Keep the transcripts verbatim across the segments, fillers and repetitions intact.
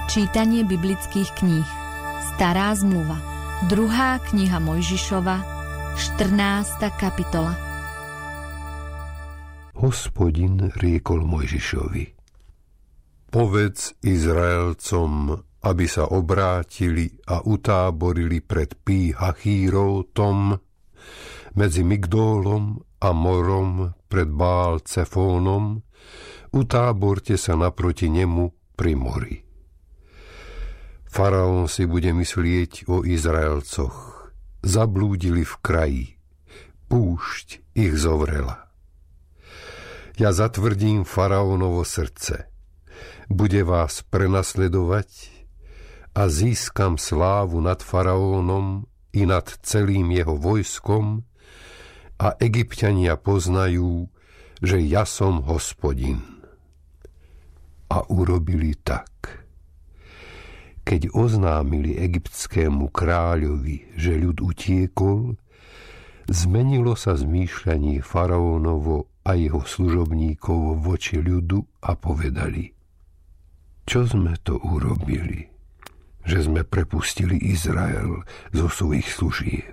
Čítanie biblických kníh. Stará zmluva. Druhá kniha Mojžišova, štrnásta kapitola. Hospodin riekol Mojžišovi: Povedz Izraelcom, aby sa obrátili a utáborili pred Pí-Hachírótom medzi Migdólom a Morom pred Bál-Cefónom. Utáborte sa naproti nemu pri mori. Faraón si bude myslieť o Izraelcoch. Zablúdili v kraji. Púšť ich zovrela. Ja zatvrdím faraónovo srdce. Bude vás prenasledovať a získam slávu nad faraónom i nad celým jeho vojskom a Egypťania poznajú, že ja som Hospodin. A urobili tak. Keď oznámili egyptskému kráľovi, že ľud utiekol, zmenilo sa zmýšľanie faraónovo a jeho služobníkov voči ľudu a povedali: Čo sme to urobili, že sme prepustili Izrael zo svojich služieb?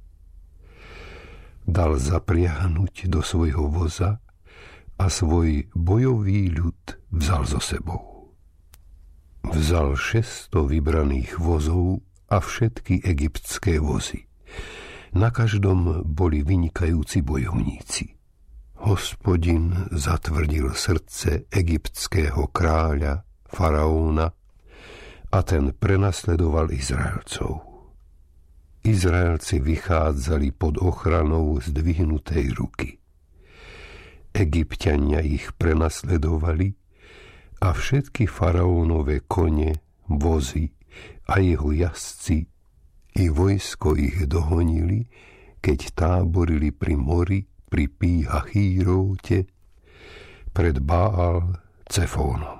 Dal zapriahnuť do svojho voza a svoj bojový ľud vzal so sebou. Vzal šesťsto vybraných vozov a všetky egyptské vozy. Na každom boli vynikajúci bojovníci. Hospodin zatvrdil srdce egyptského kráľa faraóna a ten prenasledoval Izraelcov. Izraelci vychádzali pod ochranou zdvihnutej ruky. Egypťania ich prenasledovali a všetky faraónove kone, vozy a jeho jazdci i vojsko ich dohonili, keď táborili pri mori pri Pí-Hachíróte pred Bál-Cefónom.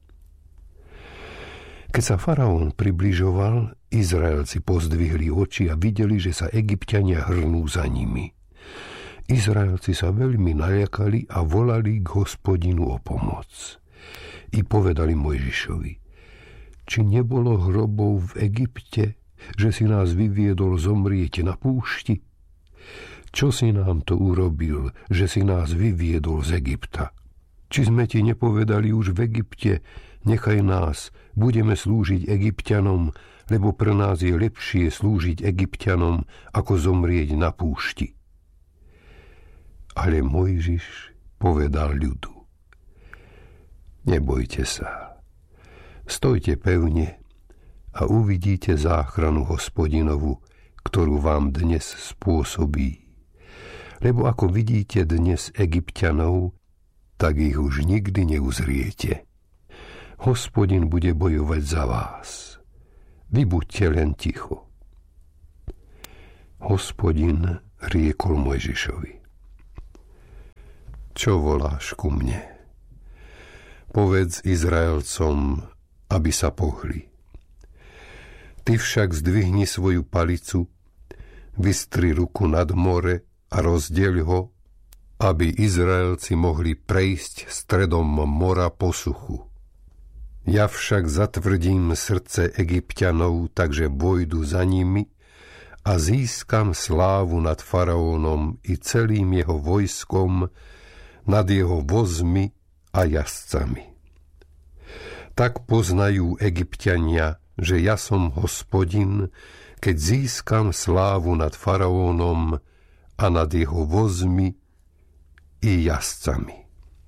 Keď sa faraón približoval, Izraelci pozdvihli oči a videli, že sa Egypťania hrnú za nimi. Izraelci sa veľmi naľakali a volali k Hospodinu o pomoc. I povedali Mojžišovi: Či nebolo hrobov v Egypte, že si nás vyviedol zomrieť na púšti? Čo si nám to urobil, že si nás vyviedol z Egypta? Či sme ti nepovedali už v Egypte: Nechaj nás, budeme slúžiť Egypťanom, lebo pre nás je lepšie slúžiť Egypťanom, ako zomrieť na púšti? Ale Mojžiš povedal ľudu: Nebojte sa, stojte pevne a uvidíte záchranu Hospodinovu, ktorú vám dnes spôsobí. Lebo ako vidíte dnes Egypťanov, tak ich už nikdy neuzriete. Hospodin bude bojovať za vás. Vy buďte len ticho. Hospodin riekol Mojžišovi: Čo voláš ku mne? Povedz Izraelcom, aby sa pohli. Ty však zdvihni svoju palicu, vystri ruku nad more a rozdieľ ho, aby Izraelci mohli prejsť stredom mora po suchu. Ja však zatvrdím srdce Egypťanov, takže vojdu za nimi a získam slávu nad faraónom i celým jeho vojskom, nad jeho vozmi a jazdcami. Tak poznajú Egypťania, že ja som Hospodin, keď získam slávu nad faraónom a nad jeho vozmi i jazdcami.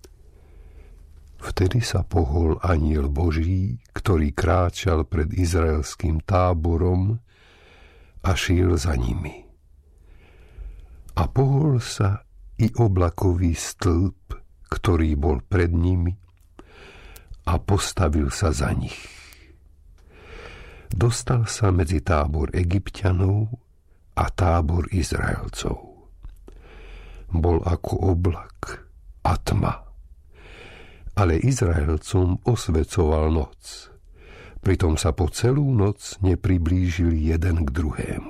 Vtedy sa pohol anjel Boží, ktorý kráčal pred izraelským táborom a šiel za nimi. A pohol sa i oblakový stĺp, ktorý bol pred nimi, a postavil sa za nich. Dostal sa medzi tábor Egypťanov a tábor Izraelcov. Bol ako oblak a tma, ale Izraelcom osvecoval noc. Pritom sa po celú noc nepriblížili jeden k druhému.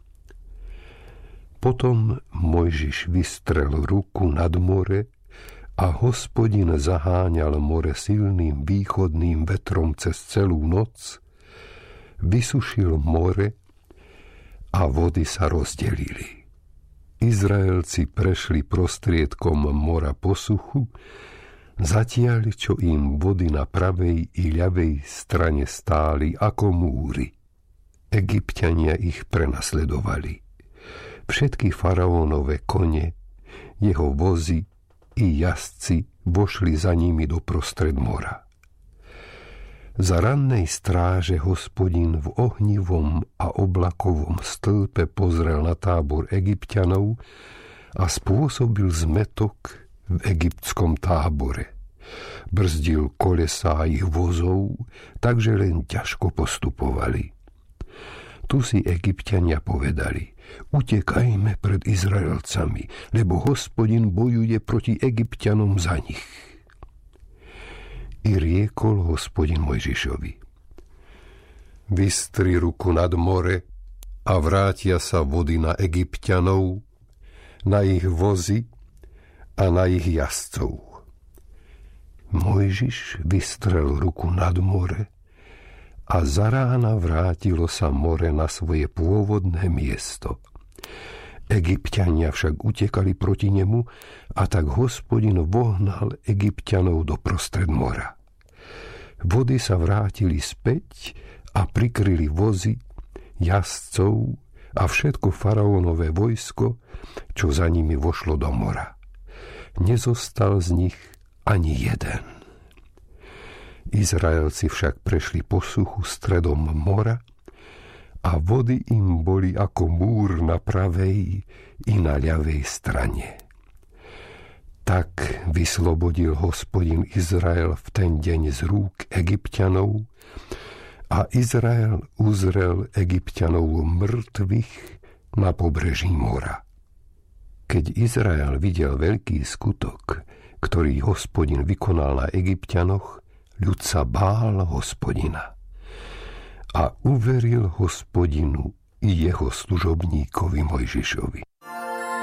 Potom Mojžiš vystrel ruku nad more A Hospodin zaháňal more silným východným vetrom cez celú noc, vysušil more a vody sa rozdelili. Izraelci prešli prostriedkom mora po suchu, zatiaľ čo im vody na pravej i ľavej strane stáli ako múry. Egypťania ich prenasledovali. Všetky faraónove kone, jeho vozy i jazdci vošli za nimi do prostred mora. Za rannej stráže Hospodin v ohnivom a oblakovom stĺpe pozrel na tábor Egypťanov a spôsobil zmätok v egyptskom tábore. Brzdil kolesá ich vozov, takže len ťažko postupovali. Tu si Egypťania povedali: utekajme pred Izraelcami, lebo Hospodin bojuje proti Egypťanom za nich. I riekol Hospodin Mojžišovi: vystri ruku nad more a vrátia sa vody na Egypťanov, na ich vozy a na ich jazdcov. Mojžiš vystrel ruku nad more a za rána vrátilo sa more na svoje pôvodné miesto. Egypťania však utekali proti nemu a tak Hospodin vohnal Egypťanov do prostred mora. Vody sa vrátili späť a prikryli vozy, jazdcov a všetko faraónové vojsko, čo za nimi vošlo do mora. Nezostal z nich ani jeden. Izraelci však prešli po suchu stredom mora a vody im boli ako múr na pravej i na ľavej strane. Tak vyslobodil Hospodin Izrael v ten deň z rúk Egypťanov a Izrael uzrel Egypťanov mŕtvych na pobreží mora. Keď Izrael videl veľký skutok, ktorý Hospodin vykonal na Egypťanoch, ľud sa bál Hospodina a uveril Hospodinu i jeho služobníkovi Mojžišovi.